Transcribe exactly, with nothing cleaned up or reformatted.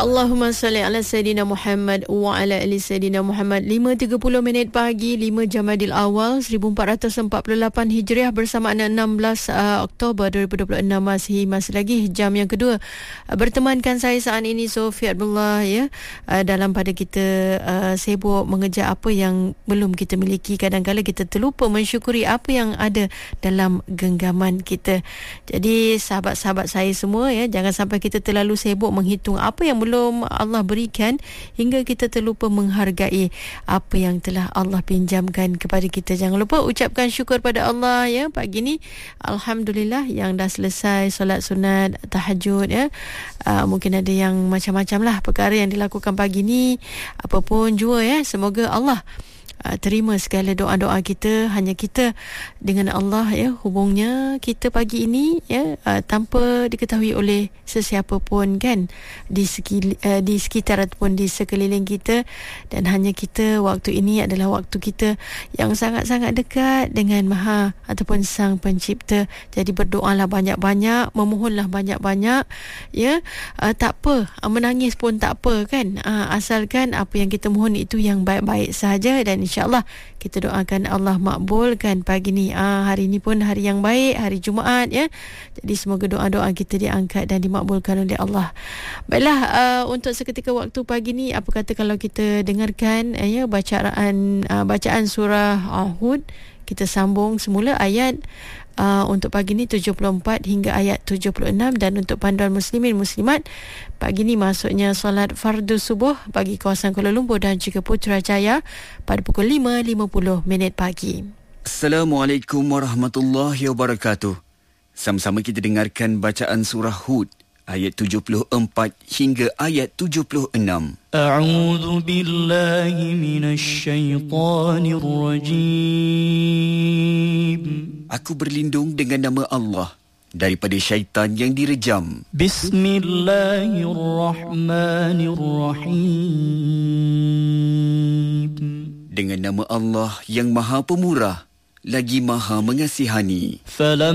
Allahumma salli ala Sayyidina Muhammad wa ala ali Sayyidina Muhammad. lima tiga puluh minit pagi, lima Jamadil Awal seribu empat ratus empat puluh lapan Hijriah bersamaan enam belas uh, Oktober dua ribu dua puluh enam. Masih masih lagi jam yang kedua uh, bertemankan saya saat ini Sofia Abdullah ya, uh, dalam pada kita uh, sibuk mengejar apa yang belum kita miliki. Kadang-kadang kita terlupa mensyukuri apa yang ada dalam genggaman kita. Jadi sahabat-sahabat saya semua ya, jangan sampai kita terlalu sibuk menghitung apa yang belum Allah berikan hingga kita terlupa menghargai apa yang telah Allah pinjamkan kepada kita. Jangan lupa ucapkan syukur pada Allah ya. Pagi ni alhamdulillah yang dah selesai solat sunat, tahajud ya. Uh, mungkin ada yang macam-macam lah perkara yang dilakukan pagi ni. Apapun jua ya, semoga Allah Uh, terima segala doa-doa kita. Hanya kita dengan Allah ya, hubungnya kita pagi ini ya, uh, tanpa diketahui oleh sesiapa pun kan di segi, uh, di sekitar ataupun di sekeliling kita. Dan hanya kita, waktu ini adalah waktu kita yang sangat-sangat dekat dengan Maha ataupun Sang Pencipta. Jadi berdoalah banyak-banyak, memohonlah banyak-banyak ya. Uh, tak apa, uh, menangis pun tak apa kan, uh, asalkan apa yang kita mohon itu yang baik-baik sahaja. Dan InsyaAllah kita doakan Allah makbulkan pagi ni. Ah, hari ni pun hari yang baik, hari Jumaat ya. Jadi semoga doa-doa kita diangkat dan dimakbulkan oleh Allah. Baiklah, uh, untuk seketika waktu pagi ni, apa kata kalau kita dengarkan uh, ya bacaan uh, bacaan surah uh, Hud. Kita sambung semula ayat Uh, untuk pagi ni tujuh puluh empat hingga ayat tujuh puluh enam. Dan untuk panduan muslimin muslimat, pagi ni maksudnya solat fardu subuh bagi kawasan Kuala Lumpur dan juga Putrajaya pada pukul lima lima puluh minit pagi. Assalamualaikum warahmatullahi wabarakatuh. Sama-sama kita dengarkan bacaan surah Hud ayat tujuh puluh empat hingga ayat tujuh puluh enam. A'udzu billahi minasy syaithanir rajim. Aku berlindung dengan nama Allah daripada syaitan yang direjam. Bismillahirrahmanirrahim. Dengan nama Allah yang Maha Pemurah lagi Maha Mengasihani. Falam